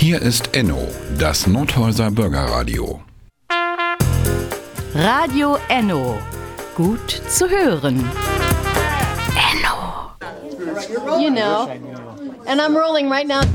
Hier ist Enno, das Nordhäuser Bürgerradio. Radio Enno. Gut zu hören. Enno. You know, and I'm rolling right now.